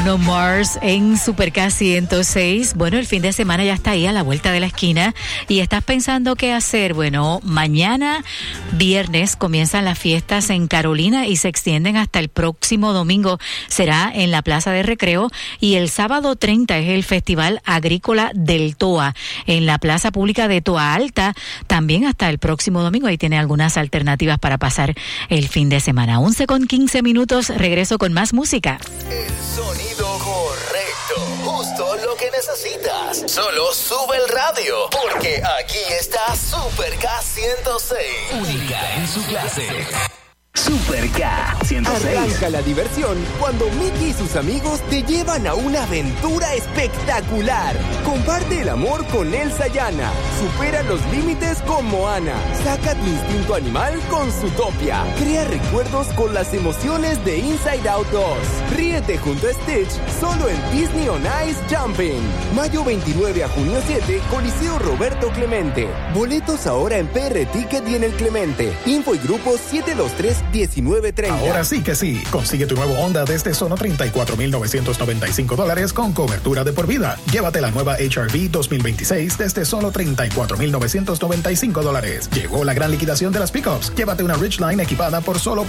Bruno Mars en Super K 106. Bueno, el fin de semana ya está ahí a la vuelta de la esquina y estás pensando qué hacer. Bueno, mañana viernes comienzan las fiestas en Carolina y se extienden hasta el próximo domingo. Será en la Plaza de Recreo y el sábado 30 es el Festival Agrícola del Toa en la Plaza Pública de Toa Alta, también hasta el próximo domingo. Ahí tiene algunas alternativas para pasar el fin de semana. 11:15, regreso con más música. El sonido correcto, justo lo que necesitas. Solo sube el radio, porque aquí está Super K 106. Única en su clase. Super K 106. Arranca la diversión cuando Mickey y sus amigos te llevan a una aventura espectacular. Comparte el amor con Elsa y Anna. Supera los límites con Moana. Saca tu instinto animal con Zootopia. Crea recuerdos con las emociones de Inside Out 2. Ríete junto a Stitch solo en Disney on Ice Jumping. Mayo 29 a junio 7, Coliseo Roberto Clemente. Boletos ahora en PR Ticket y en el Clemente. Info y grupo 723-1930. Ahora sí que sí. Consigue tu nuevo Honda desde solo $34,995 con cobertura de por vida. Llévate la nueva HR-V 2026 desde solo $34,995. Llegó la gran liquidación de las pickups. Llévate una Ridgeline equipada por solo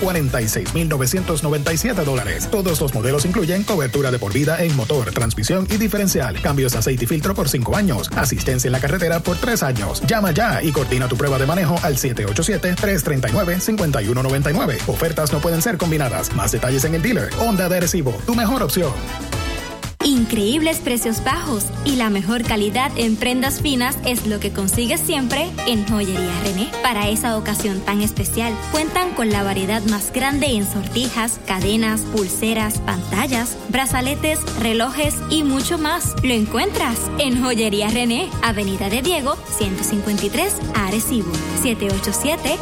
$46,997. Todos los modelos incluyen cobertura de por vida en motor, transmisión y diferencial. Cambios de aceite y filtro por 5 años. Asistencia en la carretera por 3 años. Llama ya y coordina tu prueba de manejo al 787-339-5199. Ofertas no pueden ser combinadas. Más detalles en el dealer. Honda de Arecibo, tu mejor opción. Increíbles precios bajos y la mejor calidad en prendas finas es lo que consigues siempre en Joyería René. Para esa ocasión tan especial, cuentan con la variedad más grande en sortijas, cadenas, pulseras, pantallas, brazaletes, relojes y mucho más. Lo encuentras en Joyería René, Avenida de Diego, 153, Arecibo,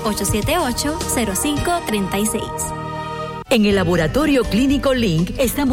787-878-0536. En el Laboratorio Clínico Link estamos